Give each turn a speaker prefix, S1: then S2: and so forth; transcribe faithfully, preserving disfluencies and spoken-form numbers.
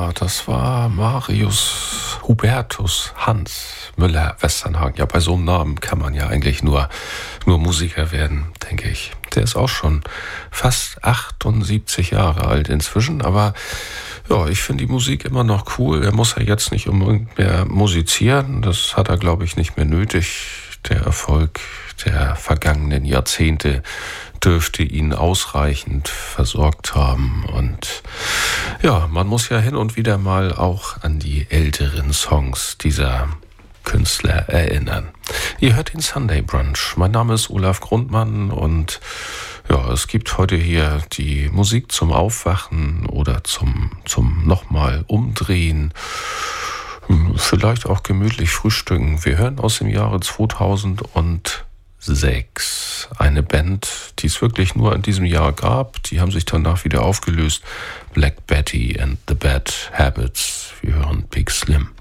S1: Ja, das war Marius Hubertus Hans Müller-Westernhagen. Ja, bei so einem Namen kann man ja eigentlich nur, nur Musiker werden, denke ich. Der ist auch schon fast achtundsiebzig Jahre alt inzwischen, aber ja, ich finde die Musik immer noch cool. Er muss ja jetzt nicht unbedingt mehr musizieren, das hat er, glaube ich, nicht mehr nötig. Der Erfolg der vergangenen Jahrzehnte dürfte ihn ausreichend versorgt haben. Und ja, man muss ja hin und wieder mal auch an die älteren Songs dieser Künstler erinnern. Ihr hört den Sunday Brunch. Mein Name ist Olaf Grundmann und ja, es gibt heute hier die Musik zum Aufwachen oder zum, zum nochmal Umdrehen. Vielleicht auch gemütlich frühstücken. Wir hören aus dem Jahre zweitausendsechs eine Band, die es wirklich nur in diesem Jahr gab. Die haben sich danach wieder aufgelöst. Black Betty and the Bad Habits. Wir hören Big Slim.